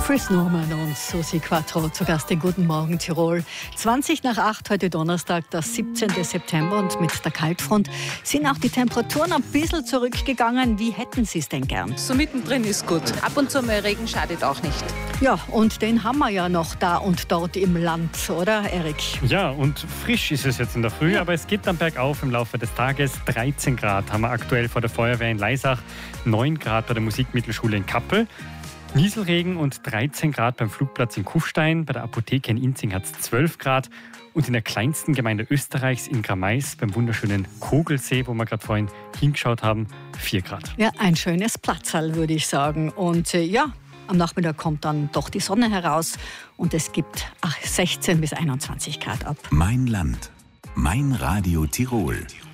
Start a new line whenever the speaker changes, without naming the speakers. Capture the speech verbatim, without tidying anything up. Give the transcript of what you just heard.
Chris Norman und Susi Quattro zu Gast in Guten Morgen Tirol. zwanzig nach acht, heute Donnerstag, der siebzehnten September, und mit der Kaltfront sind auch die Temperaturen ein bisschen zurückgegangen. Wie hätten Sie es denn gern?
So mittendrin ist gut. Ab und zu mal Regen schadet auch nicht.
Ja, und den haben wir ja noch da und dort im Land, oder Erik?
Ja, und frisch ist es jetzt in der Früh, ja. Aber es geht dann bergauf im Laufe des Tages. dreizehn Grad haben wir aktuell vor der Feuerwehr in Leisach, neun Grad bei der Musikmittelschule in Kappel. Nieselregen und dreizehn Grad beim Flugplatz in Kufstein. Bei der Apotheke in Inzing hat es zwölf Grad. Und in der kleinsten Gemeinde Österreichs, in Gramais, beim wunderschönen Kogelsee, wo wir gerade vorhin hingeschaut haben, vier Grad.
Ja, ein schönes Platzerl, würde ich sagen. Und äh, ja, am Nachmittag kommt dann doch die Sonne heraus und es gibt ach, sechzehn bis einundzwanzig Grad ab.
Mein Land, mein Radio Tirol.